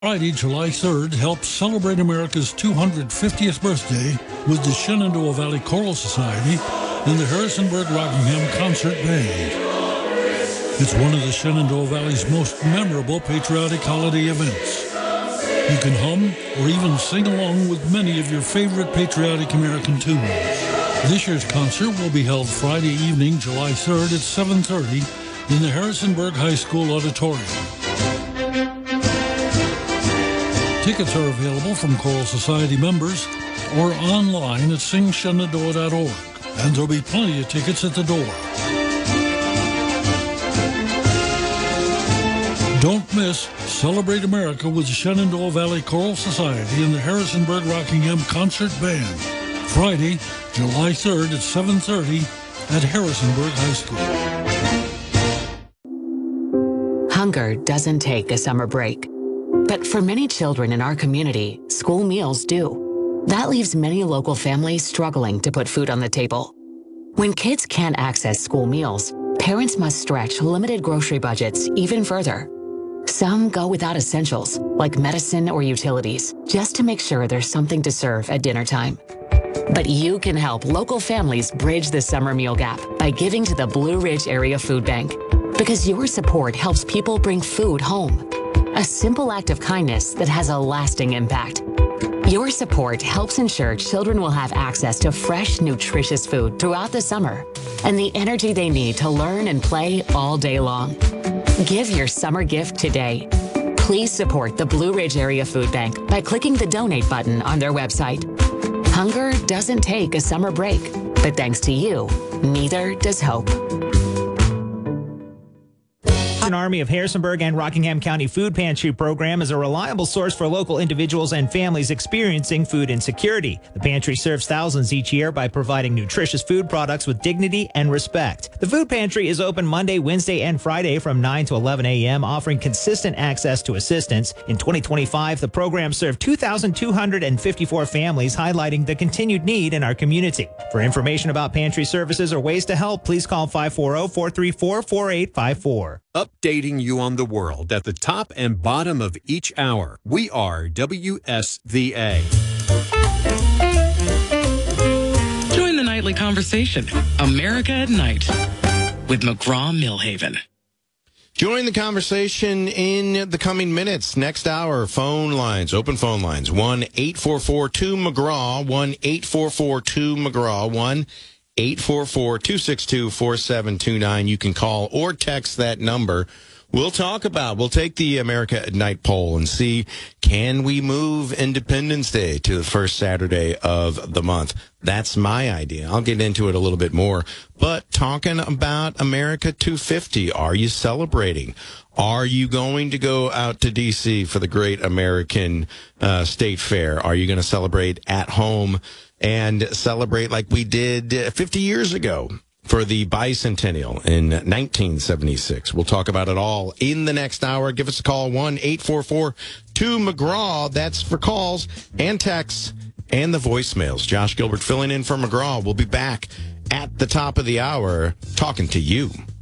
Friday, July 3rd, helps celebrate America's 250th birthday with the Shenandoah Valley Choral Society and the Harrisonburg Rockingham Concert Band. It's one of the Shenandoah Valley's most memorable patriotic holiday events. You can hum or even sing along with many of your favorite patriotic American tunes. This year's concert will be held Friday evening, July 3rd at 7:30 in the Harrisonburg High School Auditorium. Tickets are available from Choral Society members or online at singshenandoah.org, and there'll be plenty of tickets at the door. Don't miss Celebrate America with the Shenandoah Valley Choral Society and the Harrisonburg Rockingham Concert Band, Friday, July 3rd at 7:30 at Harrisonburg High School. Hunger doesn't take a summer break. But for many children in our community, school meals do. That leaves many local families struggling to put food on the table. When kids can't access school meals, parents must stretch limited grocery budgets even further. Some go without essentials, like medicine or utilities, just to make sure there's something to serve at dinner time. But you can help local families bridge the summer meal gap by giving to the Blue Ridge Area Food Bank. Because your support helps people bring food home. A simple act of kindness that has a lasting impact. Your support helps ensure children will have access to fresh, nutritious food throughout the summer and the energy they need to learn and play all day long. Give your summer gift today. Please support the Blue Ridge Area Food Bank by clicking the donate button on their website. Hunger doesn't take a summer break, but thanks to you, neither does hope. Army of Harrisonburg and Rockingham County Food Pantry program is a reliable source for local individuals and families experiencing food insecurity. The pantry serves thousands each year by providing nutritious food products with dignity and respect. The food pantry is open Monday, Wednesday, and Friday from 9 to 11 a.m., offering consistent access to assistance. In 2025, the program served 2,254 families, highlighting the continued need in our community. For information about pantry services or ways to help, please call 540-434-4854. Updating you on the world at the top and bottom of each hour. We are WSVA. Join the nightly conversation, America at Night, with McGraw-Millhaven. Join the conversation in the coming minutes. Next hour, phone lines, open phone lines, 1-844-2-McGraw, 1-844-2-McGraw, 1-844-262-4729. You can call or text that number. We'll take the America at Night poll and see, can we move Independence Day to the first Saturday of the month? That's my idea. I'll get into it a little bit more. But talking about America 250, are you celebrating? Are you going to go out to D.C. for the Great American State Fair? Are you going to celebrate at home and celebrate like we did 50 years ago for the bicentennial in 1976? We'll talk about it all in the next hour. Give us a call, 1-844-2-McGraw. That's for calls and texts and the voicemails. Josh Gilbert filling in for McGraw. We'll be back at the top of the hour talking to you.